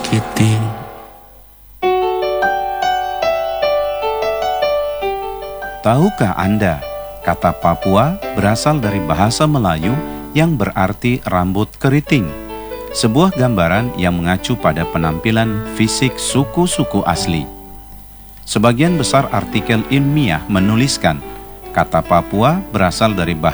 menyakiti. Tahukah Anda, kata Papua berasal dari bahasa Melayu yang berarti rambut keriting, sebuah gambaran yang mengacu pada penampilan fisik suku-suku asli. Sebagian besar artikel ilmiah menuliskan kata Papua berasal dari bahasa